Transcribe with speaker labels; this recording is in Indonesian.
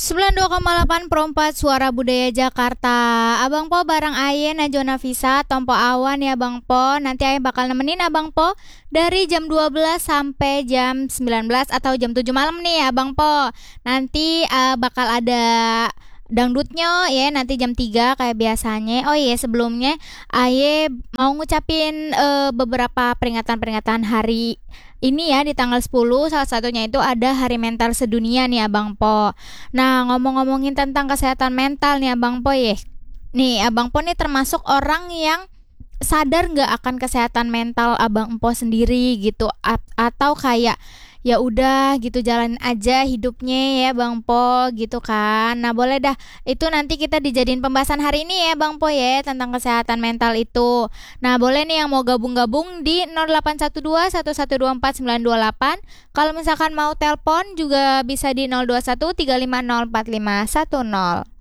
Speaker 1: 92,8 Pro 4 Suara Budaya Jakarta. Abang Po bareng Aye Najwa Nafisa Tompo Awan ya Bang Po. Nanti Aye bakal nemenin Abang Po dari jam 12 sampai jam 19 atau jam 7 malam nih ya Bang Po. Nanti bakal ada dangdutnya ya nanti jam 3 kayak biasanya. Oh iya sebelumnya Aye mau ngucapin beberapa peringatan-peringatan hari ini ya di tanggal 10, salah satunya itu ada Hari Mental Sedunia nih Abang Po. Nah, ngomong-ngomongin tentang kesehatan mental nih Abang Po ya. Nih, Abang Po nih termasuk orang yang sadar nggak akan kesehatan mental Abang Po sendiri gitu atau kayak ya udah gitu jalanin aja hidupnya ya Bang Po gitu kan. Nah, boleh dah itu nanti kita dijadiin pembahasan hari ini ya Bang Po ya tentang kesehatan mental itu. Nah, boleh nih yang mau gabung-gabung di 0812 1124 928. Kalau misalkan mau telepon juga bisa di 021 350 4510.